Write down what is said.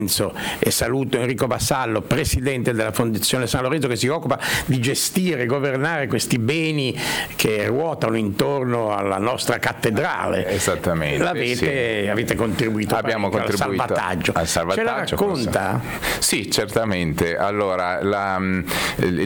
E saluto Enrico Vassallo, presidente della Fondazione San Lorenzo, che si occupa di gestire e governare questi beni che ruotano intorno alla nostra cattedrale. Esattamente. Avete contribuito, abbiamo contribuito al salvataggio. Ce la racconta? Sì, certamente. Allora,